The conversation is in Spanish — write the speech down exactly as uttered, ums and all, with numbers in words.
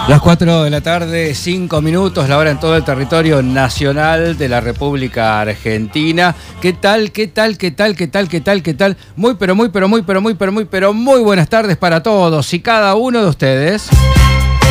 Las cuatro de la tarde, cinco minutos, la hora en todo el territorio nacional de la República Argentina. ¿Qué tal, qué tal, qué tal, qué tal, qué tal, qué tal? Muy, pero muy, pero muy, pero muy, pero muy, pero muy buenas tardes para todos y cada uno de ustedes.